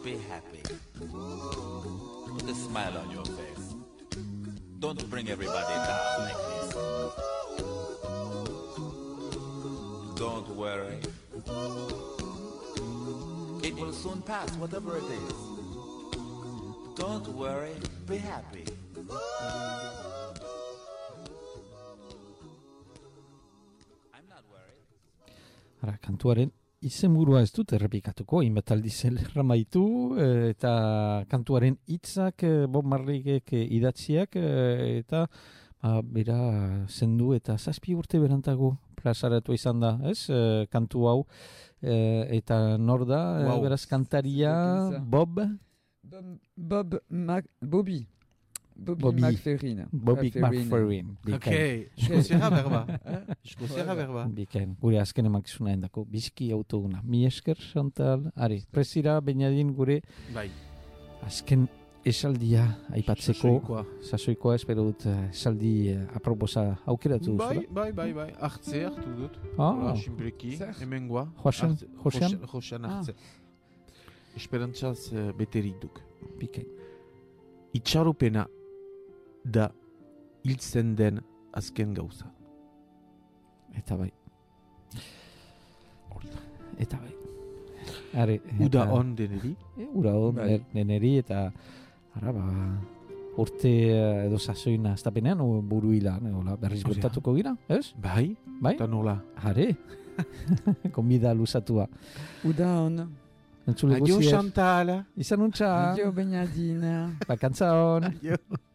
be happy. Put a smile on your face. Don't bring everybody down like this. Don't worry. It will soon pass, whatever it is. Don't worry, be happy. I'm not worried. Ara, kantuaren izenburua ez dut errepikatuko, inbat aldiz erramaitu, eta kantuaren hitzak Bob Marleyek idatziak, eta bera zendu eta 7 urte berantago plazaratu izan da, ez? Kantu hau, eta nor da, beraz kantaria Bobby McFerrin. Bobby McFerrin. Okay, berba. Biken, gure azken emakizuna endako, bizki autoguna. Mi esker, Chantal, ari, presira, bainadin gure azken esaldia aipatzeko. Sasoikoa, espero dut esaldi aproposa aukeratu duzula. Bai, hartze hartu dut. Simpleki, hemengoa. Josean hartze. Esperantzaz beterik duk. Biken. Itxaropena da hiltzen den azken gauza. Eta bai. Are, uda on deneri. Ura on deneri eta urte edo sasoina aztapenean buru hilan, berriz bertatuko gira, ez? Bai? Eta nola? Are, komida luzatua. Uda on. Adio Chantal. Izan untxa. Adio Benadina. Bakantza on. Adio.